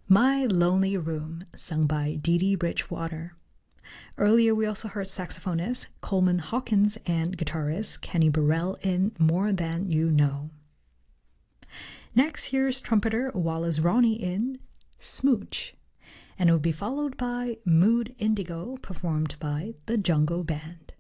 My Lonely Room, sung by Dee Dee Bridgewater. Earlier, we also heard saxophonist Coleman Hawkins and guitarist Kenny Burrell in More Than You Know. Next, here's trumpeter Wallace Roney in Smooch, and it will be followed by Mood Indigo, performed by the Jungle Band.